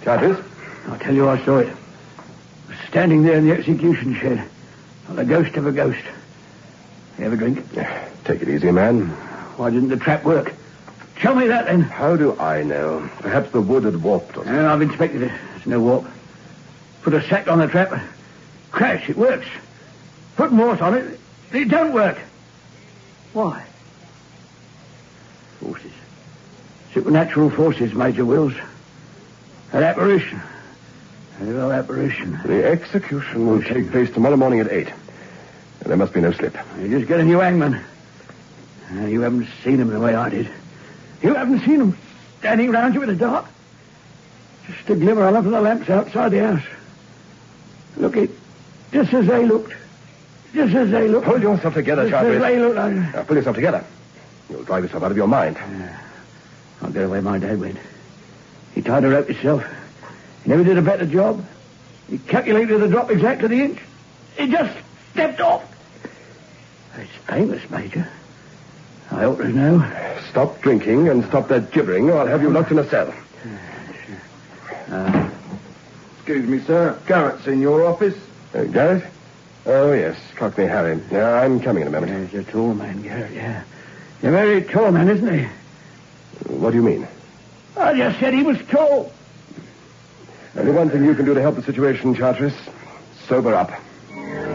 Charteris? I'll tell you I saw it. I was standing there in the execution shed, like the ghost of a ghost. You have a drink? Take it easy, man. Why didn't the trap work? Tell me that, then. How do I know? Perhaps the wood had warped or something. I've inspected it. There's no warp. Put a sack on the trap. Crash, it works. Put morse on it. It don't work. Why? Forces. Supernatural forces, Major Wills. An apparition. A real apparition. The execution will take place tomorrow morning at 8. There must be no slip. You just get a new hangman. You haven't seen him the way I did. You haven't seen him standing round you in the dark. Just a glimmer on of the lamps outside the house. Look, just as they looked. Just as they looked. Hold yourself together, Charteris. Just as they looked. Now, pull yourself together. You'll drive yourself out of your mind. I'll get away my dad went. He tied a rope himself. He never did a better job. He calculated the drop exact to the inch. He just stepped off. It's famous, Major. I ought to know. Stop drinking and stop that gibbering, or I'll have you locked in a cell. Excuse me, sir. Garrett's in your office. Garrett? Oh, yes. Cockney Harry. I'm coming in a moment. He's a tall man, Garrett, yeah. He's a very tall man, isn't he? What do you mean? I just said he was tall. Only one thing you can do to help the situation, Charteris. Sober up.